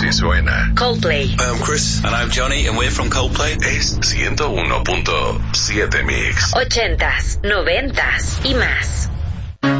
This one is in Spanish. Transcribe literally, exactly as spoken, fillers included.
Así suena Coldplay. I'm Chris. And I'm Johnny, and we're from Coldplay. Es ciento uno punto siete Mix. Ochentas, noventas y más.